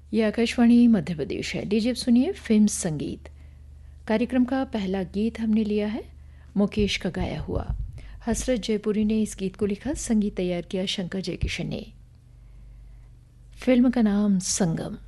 ये आकाशवाणी मध्य प्रदेश है। लीजिए अब सुनिए फिल्म संगीत। कार्यक्रम का पहला गीत हमने लिया है मुकेश का गाया हुआ। हसरत जयपुरी ने इस गीत को लिखा, संगीत तैयार किया शंकर जयकिशन ने। फिल्म का नाम संगम।